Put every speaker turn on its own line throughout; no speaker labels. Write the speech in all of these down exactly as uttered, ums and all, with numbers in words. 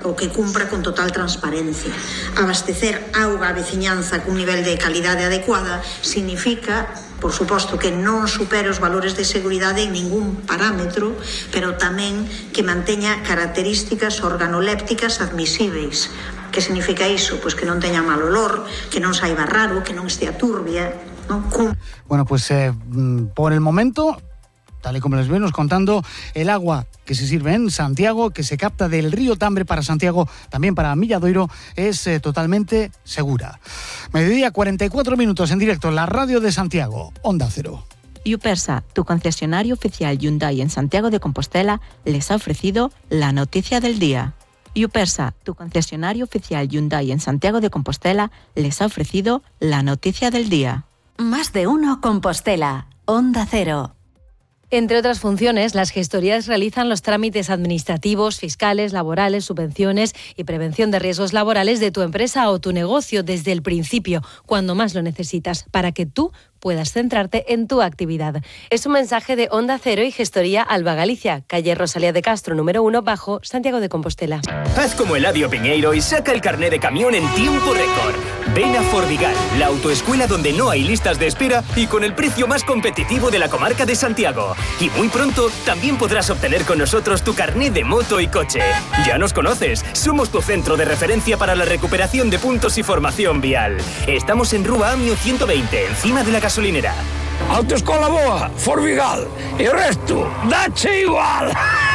o que cumpra con total transparencia. Abastecer auga á veciñanza cun nivel de calidade adecuada significa, por suposto, que non supere os valores de seguridade en ningún parámetro, pero tamén que manteña características organolépticas admisíveis. Que significa iso? Pois que non teña mal olor, que non saiba raro, que non estea turbia, ¿no? Cum-
Bueno, pues eh, por el momento, tal y como les venimos contando, el agua que se sirve en Santiago, que se capta del río Tambre para Santiago, también para Milladoiro, es eh, totalmente segura. Mediodía, cuarenta y cuatro minutos en directo en la radio de Santiago, Onda Cero.
Yupersa, tu concesionario oficial Hyundai en Santiago de Compostela, les ha ofrecido la noticia del día. Yupersa, tu concesionario oficial Hyundai en Santiago de Compostela, les ha ofrecido la noticia del día.
Más de uno Compostela, Onda Cero.
Entre otras funciones, las gestorías realizan los trámites administrativos, fiscales, laborales, subvenciones y prevención de riesgos laborales de tu empresa o tu negocio desde el principio, cuando más lo necesitas, para que tú puedas centrarte en tu actividad. Es un mensaje de Onda Cero y Gestoría Alba Galicia, calle Rosalía de Castro, número uno, bajo, Santiago de Compostela.
Haz como Eladio Piñeiro y saca el carné de camión en tiempo récord. Ven a Forvigal, la autoescuela donde no hay listas de espera y con el precio más competitivo de la comarca de Santiago. Y muy pronto también podrás obtener con nosotros tu carné de moto y coche. Ya nos conoces, somos tu centro de referencia para la recuperación de puntos y formación vial. Estamos en Rúa Amio ciento veinte, encima de la gasolinera.
Autoescola boa, Forvigal, e o resto, dache igual.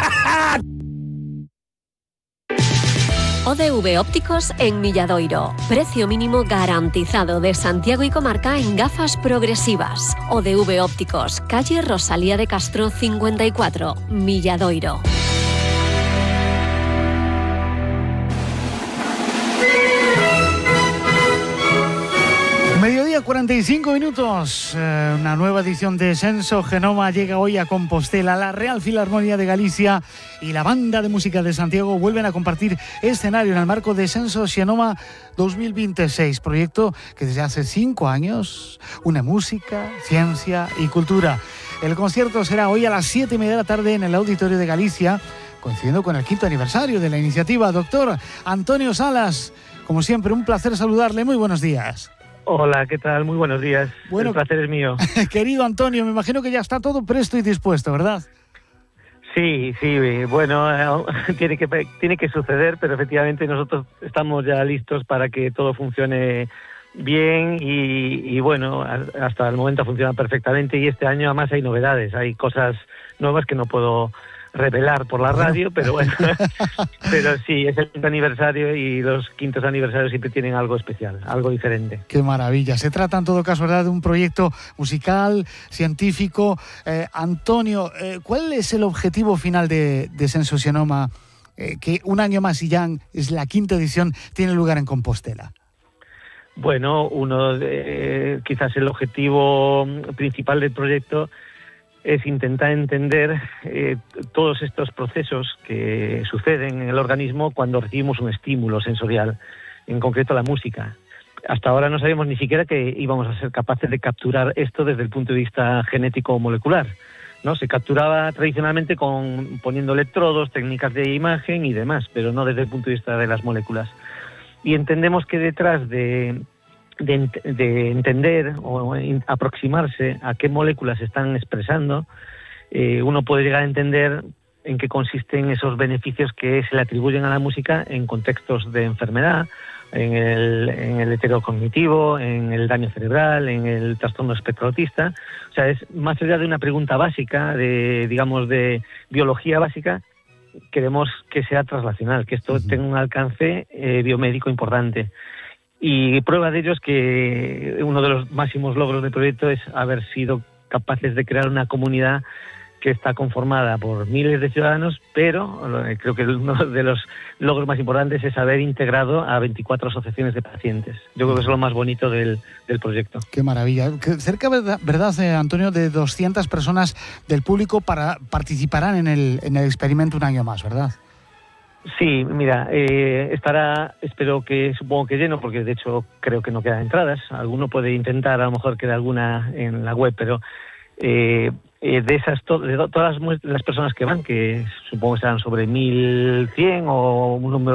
O D V Ópticos en Milladoiro. Precio mínimo garantizado de Santiago y comarca en gafas progresivas. O D V Ópticos, calle Rosalía de Castro cincuenta y cuatro, Milladoiro.
Mediodía, cuarenta y cinco minutos. Eh, una nueva edición de Senso Genoma llega hoy a Compostela. La Real Filarmonía de Galicia y la Banda de Música de Santiago vuelven a compartir escenario en el marco de Senso Genoma dos mil veintiséis, proyecto que desde hace cinco años une música, ciencia y cultura. El concierto será hoy a las siete y media de la tarde en el Auditorio de Galicia, coincidiendo con el quinto aniversario de la iniciativa. Doctor Antonio Salas, como siempre, un placer saludarle. Muy buenos días.
Hola, ¿qué tal? Muy buenos días.
Bueno,
el placer es mío.
Querido Antonio, me imagino que ya está todo presto y dispuesto, ¿verdad?
Sí, sí, bueno, tiene que tiene que suceder, pero efectivamente nosotros estamos ya listos para que todo funcione bien y, y bueno, hasta el momento funciona perfectamente y este año además hay novedades, hay cosas nuevas que no puedo revelar por la radio, pero bueno, pero sí, es el quinto aniversario y los quintos aniversarios siempre tienen algo especial, algo diferente.
Qué maravilla. Se trata en todo caso, ¿verdad?, de un proyecto musical, científico. Eh, Antonio, eh, ¿cuál es el objetivo final de, de Senso Genoma, eh, que un año más y ya es la quinta edición, tiene lugar en Compostela?
Bueno, uno de, eh, quizás el objetivo principal del proyecto es intentar entender eh, todos estos procesos que suceden en el organismo cuando recibimos un estímulo sensorial, en concreto la música. Hasta ahora no sabíamos ni siquiera que íbamos a ser capaces de capturar esto desde el punto de vista genético o molecular, ¿no? Se capturaba tradicionalmente con poniendo electrodos, técnicas de imagen y demás, pero no desde el punto de vista de las moléculas. Y entendemos que detrás de De, de entender o aproximarse a qué moléculas se están expresando, eh, uno puede llegar a entender en qué consisten esos beneficios que se le atribuyen a la música en contextos de enfermedad, en el, en el deterioro cognitivo, en el daño cerebral, en el trastorno espectro autista. O sea, es más allá de una pregunta básica, de digamos de biología básica, queremos que sea translacional, que esto uh-huh. tenga un alcance eh, biomédico importante. Y prueba de ello es que uno de los máximos logros del proyecto es haber sido capaces de crear una comunidad que está conformada por miles de ciudadanos, pero creo que uno de los logros más importantes es haber integrado a veinticuatro asociaciones de pacientes. Yo creo que es lo más bonito del, del proyecto.
Qué maravilla. Cerca, ¿verdad, verdad eh, Antonio, de doscientas personas del público para participarán en el, en el experimento un año más, ¿verdad?
Sí, mira, eh, estará, espero que, supongo que lleno, porque de hecho creo que no quedan entradas. Alguno puede intentar, a lo mejor queda alguna en la web, pero eh, eh, de esas, to- de todas las, las personas que van, que supongo que serán sobre mil cien o un número